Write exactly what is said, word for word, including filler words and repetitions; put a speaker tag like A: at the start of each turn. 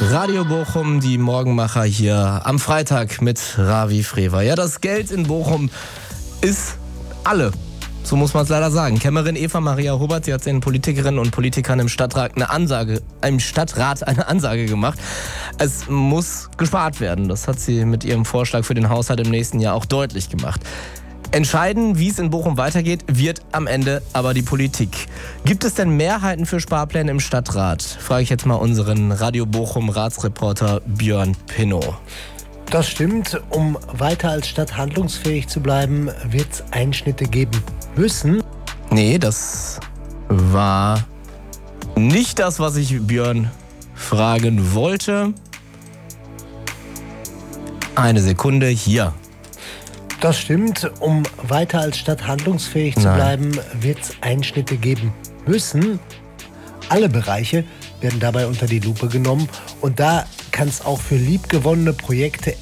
A: Radio Bochum, die Morgenmacher hier am Freitag mit Ravi Frewer. Ja, das Geld in Bochum ist alle. So muss man es leider sagen. Kämmerin Eva Maria Hubert, sie hat den Politikerinnen und Politikern im Stadtrat eine Ansage, im Stadtrat eine Ansage gemacht. Es muss gespart werden. Das hat sie mit ihrem Vorschlag für den Haushalt im nächsten Jahr auch deutlich gemacht. Entscheiden, wie es in Bochum weitergeht, wird am Ende aber die Politik. Gibt es denn Mehrheiten für Sparpläne im Stadtrat? Frage ich jetzt mal unseren Radio Bochum Ratsreporter Björn Pinnow.
B: Das stimmt. Um weiter als Stadt handlungsfähig zu bleiben, wird es Einschnitte geben müssen.
A: Nee, das war nicht das, was ich Björn fragen wollte. Eine Sekunde, hier.
B: Das stimmt. Um weiter als Stadt handlungsfähig zu
A: Nein.
B: bleiben, wird es Einschnitte geben müssen. Alle Bereiche werden dabei unter die Lupe genommen und da kann es auch für liebgewonnene Projekte